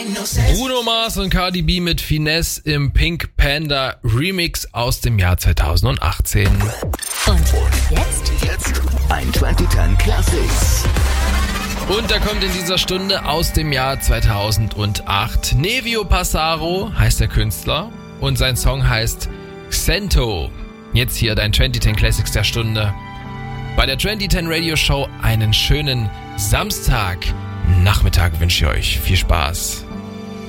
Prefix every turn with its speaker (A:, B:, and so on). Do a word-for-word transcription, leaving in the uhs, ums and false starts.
A: Bruno Mars und Cardi B mit Finesse im Pink Panda Remix aus dem Jahr zweitausendachtzehn.
B: Und jetzt?
C: Jetzt ein zwanzig zehn Classics.
A: Und da kommt in dieser Stunde aus dem Jahr zweitausendacht Nevio Passaro heißt der Künstler und sein Song heißt Xento. Jetzt hier dein zwanzig zehn Classics der Stunde. Bei der zwanzig zehn Radio Show einen schönen Samstag. Nachmittag wünsche ich euch viel Spaß.